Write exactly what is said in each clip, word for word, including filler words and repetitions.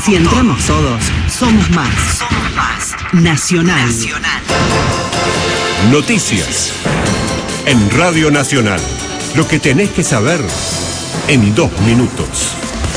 Si entramos todos, somos más. Somos más. Nacional. Nacional. Noticias. En Radio Nacional. Lo que tenés que saber en dos minutos.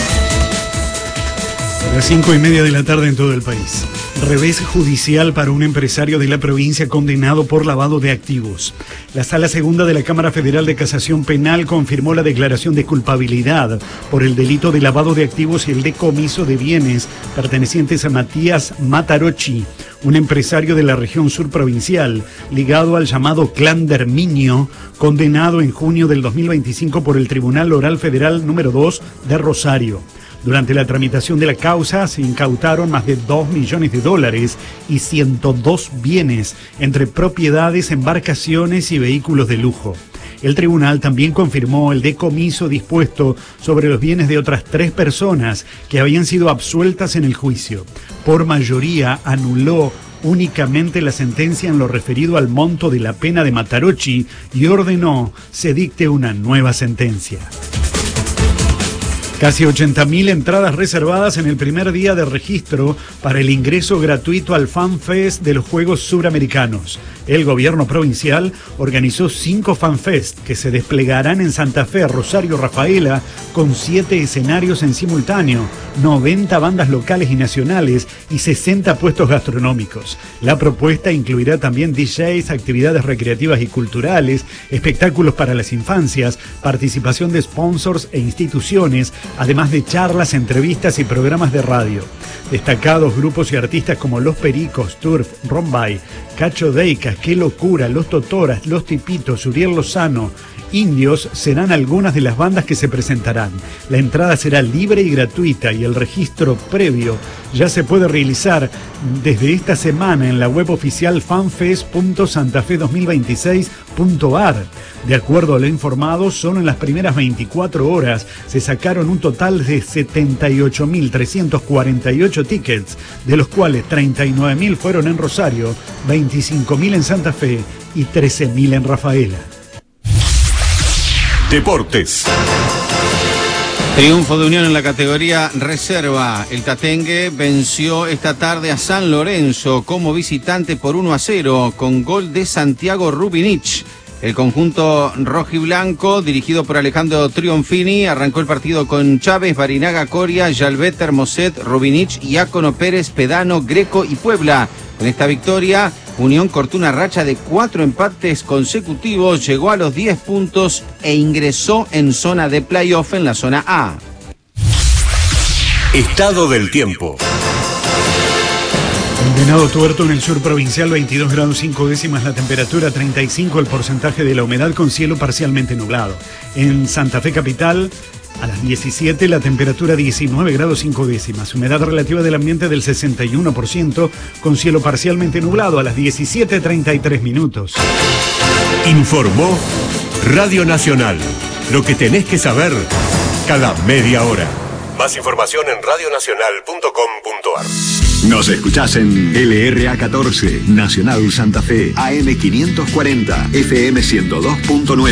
A las cinco y media de la tarde en todo el país. Revés judicial para un empresario de la provincia condenado por lavado de activos. La Sala Segunda de la Cámara Federal de Casación Penal confirmó la declaración de culpabilidad por el delito de lavado de activos y el decomiso de bienes pertenecientes a Matías Matarochi, un empresario de la región sur provincial, ligado al llamado Clan Dermiño, condenado en junio del dos mil veinticinco por el Tribunal Oral Federal número dos de Rosario. Durante la tramitación de la causa se incautaron más de dos millones de dólares y ciento dos bienes, entre propiedades, embarcaciones y vehículos de lujo. El tribunal también confirmó el decomiso dispuesto sobre los bienes de otras tres personas que habían sido absueltas en el juicio. Por mayoría anuló únicamente la sentencia en lo referido al monto de la pena de Matarochi y ordenó se dicte una nueva sentencia. Casi ochenta mil entradas reservadas en el primer día de registro para el ingreso gratuito al FanFest de los Juegos Suramericanos. El gobierno provincial organizó cinco FanFest que se desplegarán en Santa Fe, Rosario, Rafaela, con siete escenarios en simultáneo, noventa bandas locales y nacionales y sesenta puestos gastronómicos. La propuesta incluirá también D Js, actividades recreativas y culturales, espectáculos para las infancias, participación de sponsors e instituciones, además de charlas, entrevistas y programas de radio. Destacados grupos y artistas como Los Pericos, Turf, Rombay, Cacho Deicas, Qué Locura, Los Totoras, Los Tipitos, Uriel Lozano, Indios serán algunas de las bandas que se presentarán. La entrada será libre y gratuita y el registro previo ya se puede realizar desde esta semana en la web oficial fanfest punto santafe dos mil veintiséis punto a r. De acuerdo a lo informado, solo en las primeras veinticuatro horas se sacaron un total de setenta y ocho mil trescientos cuarenta y ocho tickets, de los cuales treinta y nueve mil fueron en Rosario, veinticinco mil en Santa Fe y trece mil en Rafaela. Deportes. Triunfo de Unión en la categoría reserva. El Tatengue venció esta tarde a San Lorenzo como visitante por uno a cero con gol de Santiago Rubinich. El conjunto rojiblanco, dirigido por Alejandro Trionfini, arrancó el partido con Chávez, Barinaga, Coria, Yalvet, Hermoset, Rubinich, Iácono, Pérez, Pedano, Greco y Puebla. Con esta victoria, Unión cortó una racha de cuatro empates consecutivos, llegó a los diez puntos e ingresó en zona de playoff en la zona A. Estado del tiempo. En Venado Tuerto, en el sur provincial, veintidós grados cinco décimas la temperatura, treinta y cinco el porcentaje de la humedad con cielo parcialmente nublado. En Santa Fe capital, a las diecisiete la temperatura diecinueve grados cinco décimas, humedad relativa del ambiente del sesenta y uno por ciento con cielo parcialmente nublado a las diecisiete treinta y tres minutos. Informó Radio Nacional. Lo que tenés que saber cada media hora. Más información en radio nacional punto com punto a r. Nos escuchás en L R A catorce, Nacional Santa Fe, A M quinientos cuarenta, F M ciento dos punto nueve.